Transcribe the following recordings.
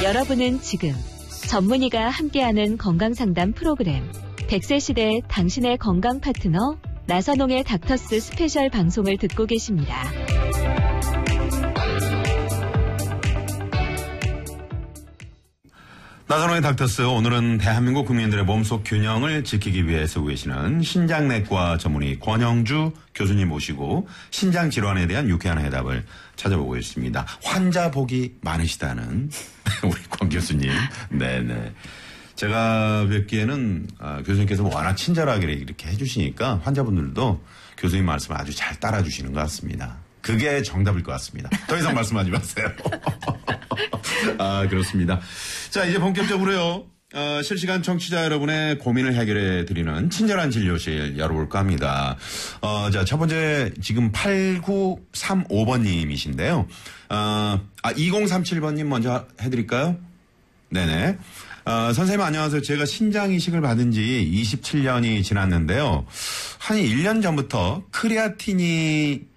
여러분은 지금 전문의가 함께하는 건강상담 프로그램 100세 시대 당신의 건강 파트너 나선홍의 닥터스 스페셜 방송을 듣고 계십니다. 나선홍의 닥터스, 오늘은 대한민국 국민들의 몸속 균형을 지키기 위해 쓰고 계시는 신장내과 전문의 권영주 교수님 모시고 신장질환에 대한 유쾌한 해답을 찾아보고 있습니다. 환자 복이 많으시다는 우리 권 교수님. 네네. 제가 뵙기에는 교수님께서 워낙 친절하게 이렇게 해주시니까 환자분들도 교수님 말씀을 아주 잘 따라주시는 것 같습니다. 그게 정답일 것 같습니다. 더 이상 말씀하지 마세요. 그렇습니다. 자, 이제 본격적으로요. 실시간 청취자 여러분의 고민을 해결해 드리는 친절한 진료실 열어볼까 합니다. 자, 첫 번째 지금 8935번님이신데요. 2037번님 먼저 해드릴까요? 네네. 선생님 안녕하세요. 제가 신장 이식을 받은 지 27년이 지났는데요. 한 1년 전부터 크레아티닌이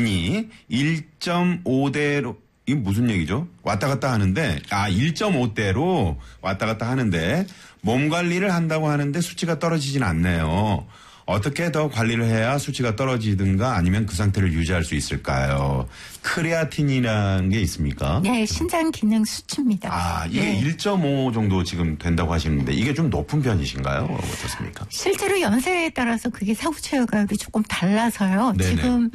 1.5대로 이게 무슨 얘기죠? 왔다 갔다 하는데 1.5대로 왔다 갔다 하는데 몸 관리를 한다고 하는데 수치가 떨어지진 않네요. 어떻게 더 관리를 해야 수치가 떨어지든가 아니면 그 상태를 유지할 수 있을까요? 크레아틴이라는 게 있습니까? 네, 신장 기능 수치입니다. 이게 네. 1.5 정도 지금 된다고 하시는데 이게 좀 높은 편이신가요? 어떻습니까? 실제로 연세에 따라서 그게 사후 체화가율이 조금 달라서요. 네네. 지금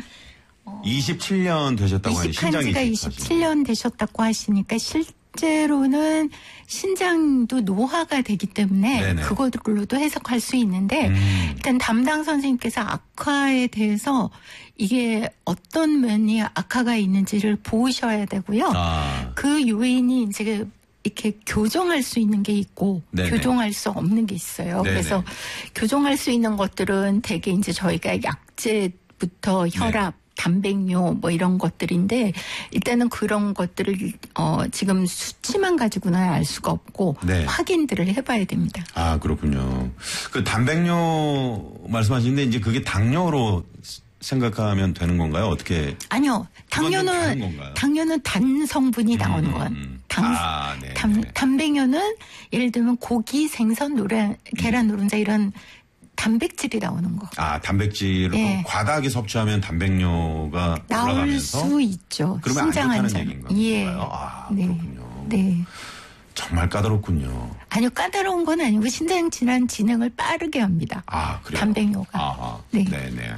27년 되셨다고 하니 이식한 신장이 지가 27년 되셨다고 하시니까 실제로는 신장도 노화가 되기 때문에 네네. 그걸로도 해석할 수 있는데 일단 담당 선생님께서 악화에 대해서 이게 어떤 면이 악화가 있는지를 보셔야 되고요. 그 요인이 이제 이렇게 교정할 수 있는 게 있고 네네. 교정할 수 없는 게 있어요. 네네. 그래서 교정할 수 있는 것들은 대개 이제 저희가 약제부터 혈압 단백뇨 뭐 이런 것들인데 일단은 그런 것들을 지금 수치만 가지고는 알 수가 없고 네. 확인들을 해봐야 됩니다. 그렇군요. 그 단백뇨 말씀하시는데 이제 그게 당뇨로 생각하면 되는 건가요? 어떻게? 아니요. 다른 건가요? 당뇨는 단 성분이 나오는 건. 네. 단백뇨는 예를 들면 고기, 생선, 계란, 노른자 이런 단백질이 나오는 거. 단백질을 예. 과다하게 섭취하면 단백뇨가 나올 올라가면서 수 있죠. 그러면 안 신장 좋다는 안정. 얘기인가요? 예. 네. 그렇군요. 네. 정말 까다롭군요. 아니요, 까다로운 건 아니고 신장 질환 진행을 빠르게 합니다. 그래요? 단백뇨가. 네. 네네.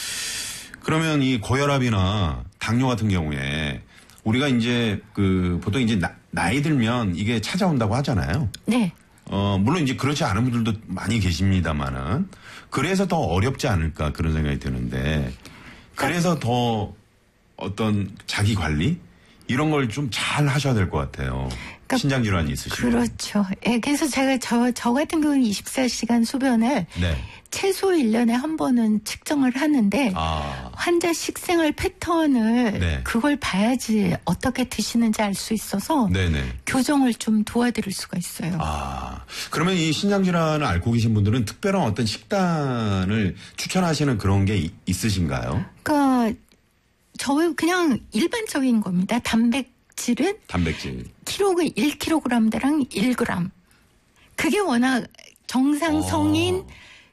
그러면 이 고혈압이나 당뇨 같은 경우에 우리가 이제 보통 이제 나이 들면 이게 찾아온다고 하잖아요. 네. 물론 이제 그렇지 않은 분들도 많이 계십니다만은 그래서 더 어렵지 않을까 그런 생각이 드는데 그래서 더 어떤 자기 관리 이런 걸 좀 잘 하셔야 될 것 같아요. 그러니까 신장 질환이 있으시면. 그렇죠. 예, 그래서 제가 저 같은 경우는 24시간 소변을 네. 최소 1년에 한 번은 측정을 하는데 환자 식생활 패턴을 네. 그걸 봐야지 어떻게 드시는지 알 수 있어서 네네. 교정을 좀 도와드릴 수가 있어요. 그러면 이 신장 질환을 앓고 계신 분들은 특별한 어떤 식단을 추천하시는 그런 게 있으신가요? 그러니까 그냥 일반적인 겁니다. 단백질 키로그 1kg당 1g. 그게 워낙 정상 성인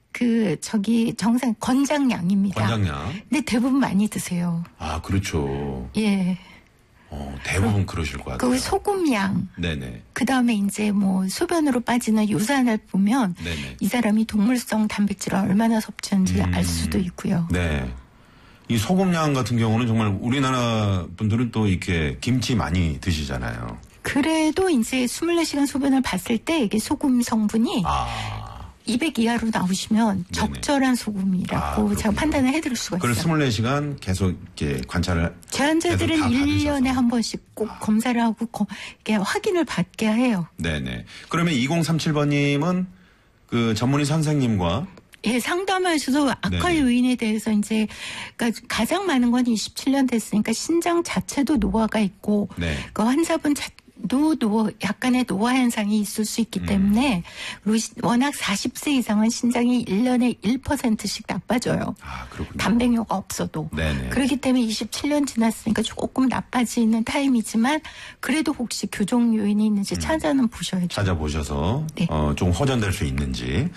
정상 권장량입니다. 권장량. 근데 대부분 많이 드세요. 그렇죠. 예. 대부분 그러실 것 같아요. 그 소금량. 네네. 그 다음에 이제 뭐 소변으로 빠지는 유산을 보면 네네. 이 사람이 동물성 단백질을 얼마나 섭취하는지 알 수도 있고요. 네. 이 소금량 같은 경우는 정말 우리나라 분들은 또 이렇게 김치 많이 드시잖아요. 그래도 이제 24시간 소변을 봤을 때 이게 소금 성분이 200 이하로 나오시면 적절한 소금이라고 제가 판단을 해드릴 수가 있어요. 그걸 24시간 계속 이렇게 관찰을. 제한자들은 1년에 한 번씩 꼭 검사를 하고 이렇게 확인을 받게 해요. 네네. 그러면 2037번님은 그 전문의 선생님과 상담하셔서 악화 요인에 대해서 이제 그러니까 가장 많은 건 27년 됐으니까 신장 자체도 노화가 있고 그 환자분 약간의 노화 현상이 있을 수 있기 때문에 워낙 40세 이상은 신장이 1년에 1%씩 나빠져요. 아, 그렇군요. 단백뇨가 없어도. 네네. 그렇기 때문에 27년 지났으니까 조금 나빠지는 타임이지만 그래도 혹시 교정 요인이 있는지 찾아보셔야죠. 찾아보셔서 네. 좀 호전될 수 있는지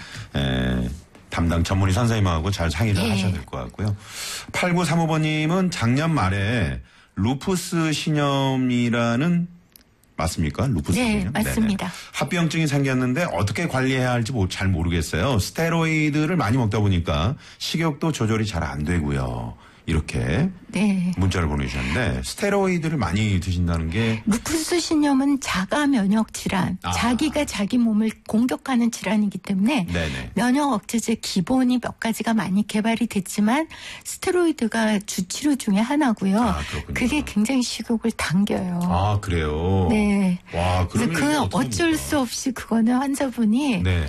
담당 전문의 선생님하고 잘 상의를 하셔야 될 것 같고요. 8935번님은 작년 말에 루푸스 신염이라는 맞습니까? 루푸스 네, 신염? 맞습니다. 네네. 합병증이 생겼는데 어떻게 관리해야 할지 잘 모르겠어요. 스테로이드를 많이 먹다 보니까 식욕도 조절이 잘 안 되고요. 이렇게 네. 문자를 보내주셨는데 스테로이드를 많이 드신다는 게 루푸스 신염은 자가 면역 질환, 자기가 자기 몸을 공격하는 질환이기 때문에 네네. 면역 억제제 기본이 몇 가지가 많이 개발이 됐지만 스테로이드가 주치료 중에 하나고요. 그렇군요. 그게 굉장히 식욕을 당겨요. 아, 그래요? 네. 와, 그래서 그 어쩔 수 없이 그거는 환자분이 네.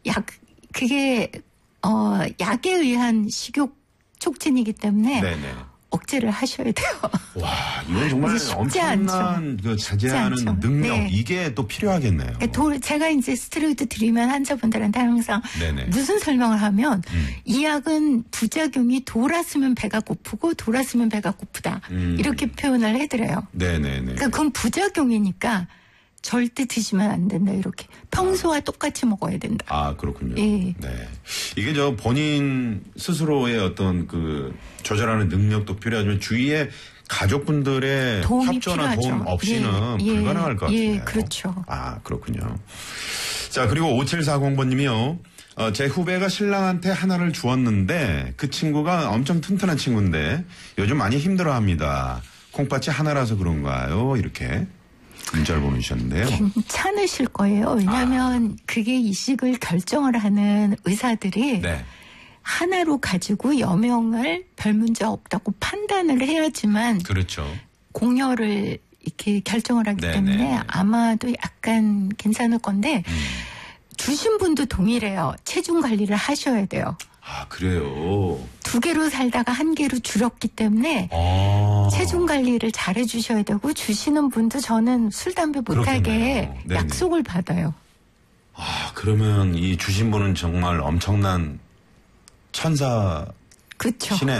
그게 약에 의한 식욕 촉진이기 때문에 네네. 억제를 하셔야 돼요. 와, 이건 정말 엄청난 그 자제하는 능력 네. 이게 또 필요하겠네요. 제가 이제 스테로이드 드리면 환자분들한테 항상 네네. 무슨 설명을 하면 이 약은 부작용이 돌았으면 배가 고프고 돌았으면 배가 고프다. 이렇게 표현을 해드려요. 네네네. 그러니까 그건 부작용이니까 절대 드시면 안 된다. 이렇게 평소와 똑같이 먹어야 된다. 아, 그렇군요. 예. 네. 이게 본인 스스로의 어떤 그 조절하는 능력도 필요하지만 주위에 가족분들의 협조나 필요하죠. 도움 없이는 불가능할 것 같아요. 예, 그렇죠. 아, 그렇군요. 자, 그리고 5740번님이요. 제 후배가 신랑한테 하나를 주었는데 그 친구가 엄청 튼튼한 친구인데 요즘 많이 힘들어합니다. 콩팥이 하나라서 그런가요? 이렇게 문자를 보내주셨는데요. 괜찮으실 거예요. 왜냐하면 그게 이식을 결정을 하는 의사들이 네. 하나로 가지고 여명을 별 문제 없다고 판단을 해야지만 그렇죠. 공여를 이렇게 결정을 하기 네네. 때문에 아마도 약간 괜찮을 건데 주신 분도 동일해요. 체중 관리를 하셔야 돼요. 아, 그래요. 2개로 살다가 1개로 줄었기 때문에 체중 관리를 잘 해주셔야 되고 주시는 분도 저는 술, 담배 못하게 약속을 받아요. 아, 그러면 이 주신 분은 정말 엄청난 천사 그쵸. 시네요.